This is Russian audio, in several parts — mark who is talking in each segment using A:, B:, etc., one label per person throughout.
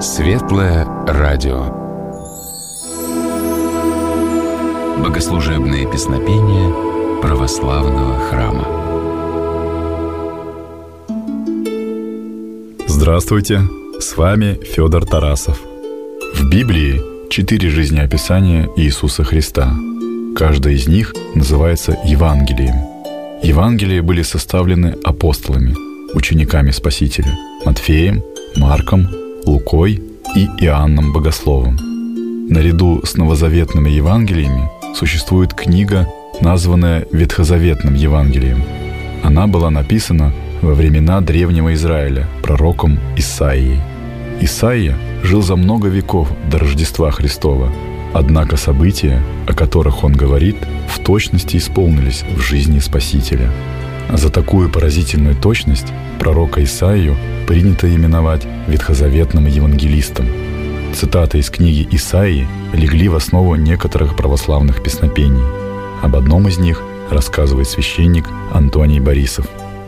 A: Светлое радио. Богослужебные песнопения православного храма.
B: Здравствуйте, с вами Федор Тарасов. В Библии 4 жизнеописания Иисуса Христа. Каждое из них называется Евангелием. Евангелия были составлены апостолами, учениками Спасителя – Матфеем, Марком, Лукой и Иоанном Богословом. Наряду с новозаветными Евангелиями существует книга, названная Ветхозаветным Евангелием. Она была написана во времена древнего Израиля пророком Исаией. Исаия жил за много веков до Рождества Христова, однако события, о которых он говорит, в точности исполнились в жизни Спасителя. За такую поразительную точность пророка Исаию принято именовать ветхозаветным евангелистом. Цитаты из книги Исаии легли в основу некоторых православных песнопений. Об одном из них рассказывает священник Антоний Борисов.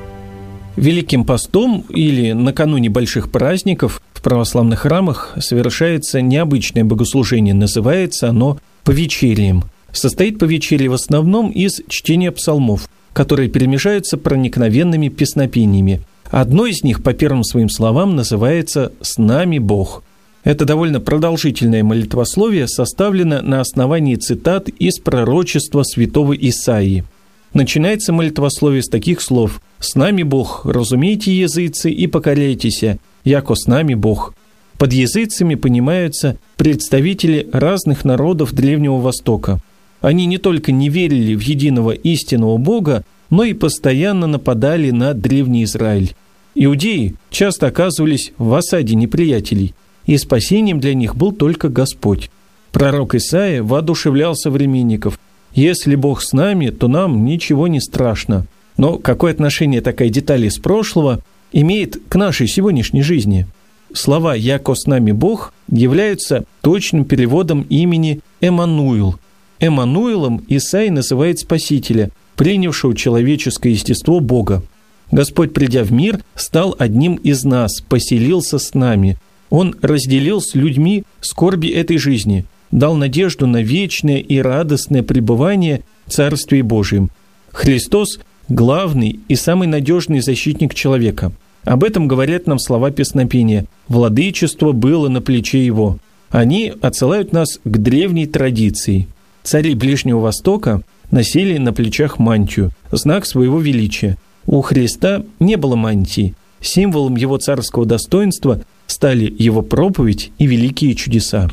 C: Великим постом или накануне больших праздников в православных храмах совершается необычное богослужение. Называется оно повечерием. Состоит повечерие в основном из чтения псалмов, которые перемежаются проникновенными песнопениями. Одно из них, по первым своим словам, называется «С нами Бог». Это довольно продолжительное молитвословие составлено на основании цитат из пророчества святого Исаии. Начинается молитвословие с таких слов: «С нами Бог, разумейте, языцы, и покоряйтеся, яко с нами Бог». Под языцами понимаются представители разных народов Древнего Востока. Они не только не верили в единого истинного Бога, но и постоянно нападали на Древний Израиль. Иудеи часто оказывались в осаде неприятелей, и спасением для них был только Господь. Пророк Исаия воодушевлял современников: «Если Бог с нами, то нам ничего не страшно». Но какое отношение такая деталь из прошлого имеет к нашей сегодняшней жизни? Слова «яко с нами Бог» являются точным переводом имени Эммануил. Эммануилом Исаия называет Спасителя, принявшего человеческое естество Бога. Господь, придя в мир, стал одним из нас, поселился с нами. Он разделил с людьми скорби этой жизни, дал надежду на вечное и радостное пребывание в Царстве Божьем. Христос – главный и самый надежный защитник человека. Об этом говорят нам слова песнопения: «Владычество было на плече его». Они отсылают нас к древней традиции. Цари Ближнего Востока носили на плечах мантию, знак своего величия. У Христа не было мантии. Символом его царского достоинства стали его проповедь и великие чудеса.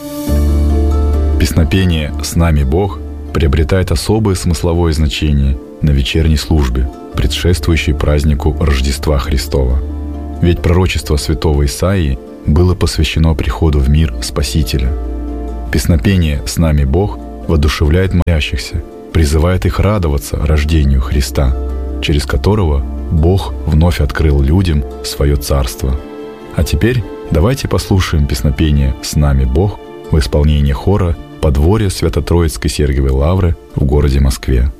B: Песнопение «С нами Бог» приобретает особое смысловое значение на вечерней службе, предшествующей празднику Рождества Христова. Ведь пророчество святого Исаии было посвящено приходу в мир Спасителя. Песнопение «С нами Бог» воодушевляет молящихся, призывает их радоваться рождению Христа, через которого Бог вновь открыл людям свое царство. А теперь давайте послушаем песнопение «С нами Бог» в исполнении хора «Подворье Свято-Троицкой Сергиевой Лавры» в городе Москве.